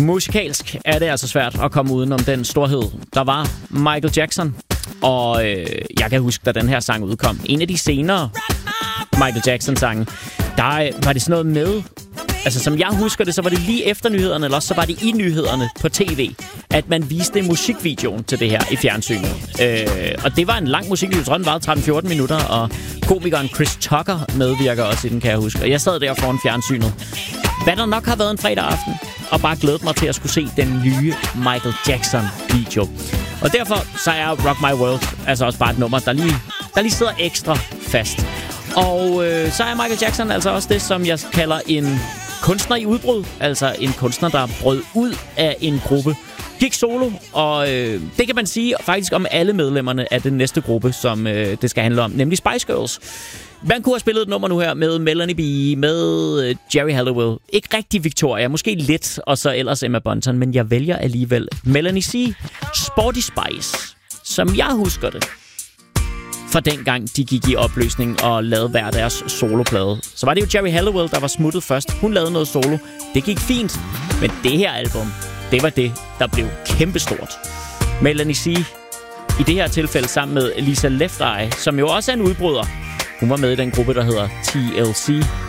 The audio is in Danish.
Musikalsk er det altså svært at komme udenom den storhed, der var Michael Jackson. Og jeg kan huske, da den her sang udkom, en af de senere Michael Jackson-sange, der var det sådan noget med... Altså, som jeg husker det, så var det lige efter nyhederne, eller også så var det i nyhederne på tv, at man viste musikvideoen til det her i fjernsynet. Og det var en lang musikvideo, jeg tror, den varede 13-14 minutter, og komikeren Chris Tucker medvirker også i den, kan jeg huske. Og jeg sad der foran fjernsynet. Hvad der nok har været en fredag aften, og bare glædet mig til at skulle se den nye Michael Jackson-video. Og derfor så er Rock My World altså også bare et nummer, der lige sidder ekstra fast. Og så er Michael Jackson altså også det, som jeg kalder en kunstner i udbrud. Altså en kunstner, der brød ud af en gruppe. Gik solo, og det kan man sige faktisk om alle medlemmerne af den næste gruppe, som det skal handle om, nemlig Spice Girls. Man kunne have spillet et nummer nu her med Melanie B, med Jerry Halliwell. Ikke rigtig Victoria, måske lidt, og så ellers Emma Bunton, men jeg vælger alligevel Melanie C. Sporty Spice, som jeg husker det. Fra dengang de gik i opløsning og lavede hver deres soloplade. Så var det jo Jerry Halliwell, der var smuttet først. Hun lavede noget solo. Det gik fint. Men det her album, det var det, der blev kæmpestort. Melanie C. i det her tilfælde sammen med Lisa Left Eye, som jo også er en udbryder. Hun var med i den gruppe, der hedder TLC.